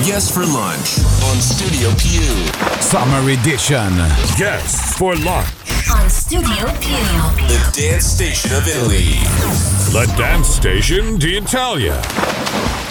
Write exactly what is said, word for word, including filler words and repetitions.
Guests for Lunch on Studio Più. Summer Edition. Guests for Lunch on Studio Più. The dance station of Italy. The dance station d'Italia.